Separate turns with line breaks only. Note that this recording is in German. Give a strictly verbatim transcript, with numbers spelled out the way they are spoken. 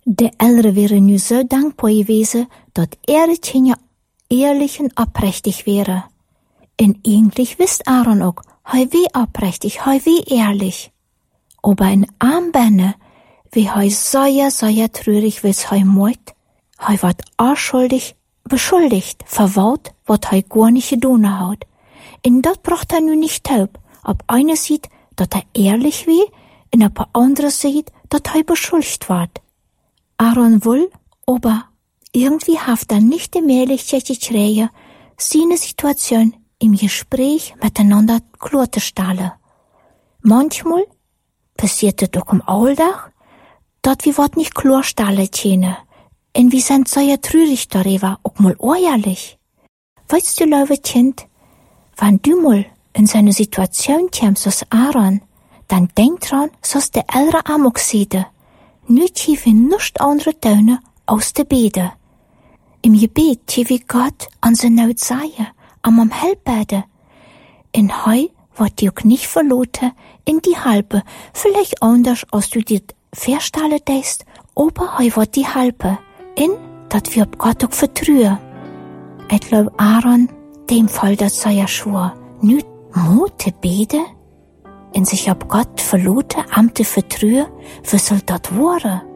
De Eltern wären nu so dankbar gewesen, dat er het Kinder ehrlich und oprechtig wäre. Und eigentlich wisst Aaron auch, hei wie oprechtig, hei wie ehrlich. Aber in Armbände, wie hei sehr, sehr traurig wis hei moit, hei wat anschuldig, beschuldigt, verwaut, wat hei gar nicht gedoen hat. Und dat bracht er nu nicht taub, ob eine sieht, dat er ehrlich wie, und ob er andere sieht, dat hei beschuldigt ward. Aaron will, aber irgendwie haft er nicht die Möglichkeit gekriegt, seine Situation im Gespräch miteinander klar zu stellen. Manchmal passiert es auch im Alltag, dass wir was nicht klar stellen können. Und wir sind sehr traurig darüber, auch mal ehrlich. Weißt du, liebe Kind, wenn du mal in so eine Situation kommst als Aaron, dann denk dran, dass der Eltern auch sehen. Nicht hier wir nichts andere tun, aus der Bede. Im Gebet hier wir Gott an se Not sagen, am am Helpbede. In Heu wird die auch nicht verloren, in die Halbe, vielleicht anders, als du dir vorstellen denkst, aber Heu wird die Halbe, in, dat wir ob Gott auch vertrauen. Ich glaub, Aaron, dem Fall das sei ja schwor, nicht Mute bede, in sich ob Gott verloren, am te vertrauen, wie soll dat worden?